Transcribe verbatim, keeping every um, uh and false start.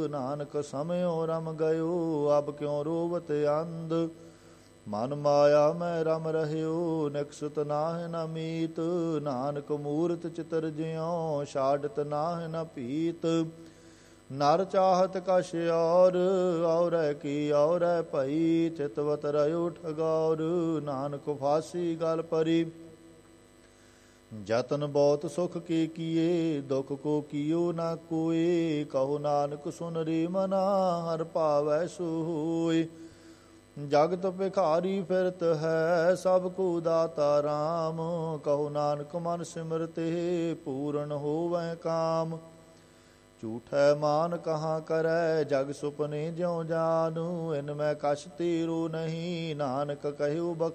ਨਾਨਕ ਸਮਿਓ ਰਮ ਗਇਓ, ਅਬ ਕਿਉ ਰੋਵਤ ਅੰਧ। ਮਨ ਮਾਇਆ ਮੈਂ ਰਮ ਰਹਿਓ, ਨਿਕਸਤ ਨਾਹਿ ਨ ਮੀਤ। ਨਾਨਕ ਮੂਰਤ ਚਿਤਰ ਜਿਉ, ਛਾਡਤ ਨਾਹਿ ਨ ਭੀਤ। ਨਰ ਚਾਹਤ ਕਛ ਔਰ, ਔਰੈ ਕੀ ਔਰੈ ਭਈ। ਚਿਤਵਤ ਰਹਿਓ ਠਗੌਰ, ਨਾਨਕ ਫਾਸੀ ਗਲ ਪਰੀ। ਜਤਨ ਬਹੁਤ ਸੁਖ ਕੇ ਕੀਏ, ਦੁਖ ਕੋ ਕੀਓ ਨਾ ਕੋਏ। ਕਹੋ ਨਾਨਕ ਸੁਨ ਰੇ ਮਨਾ, ਹਰ ਭਾਵੈ ਸੋ ਹੋਇ। ਜਗਤ ਭਿਖਾਰੀ ਫਿਰਤ ਹੈ, ਸਭ ਕੋ ਦਾਤਾ ਰਾਮ। ਕਹੋ ਨਾਨਕ ਮਨ ਸਿਮਰਤੇ, ਪੂਰਨ ਹੋਵੈ ਕਾਮ। ਝੂਠੈ ਮਾਨ ਕਹਾਂ ਕਰੈ, ਜਗ ਸੁਪਨੇ ਜਿਉ ਜਾਨੂ। ਇਨ ਮੈਂ ਕਛ ਤੀਰੋ ਨਹੀਂ, ਨਾਨਕ ਕਹਿਓ ਬਖ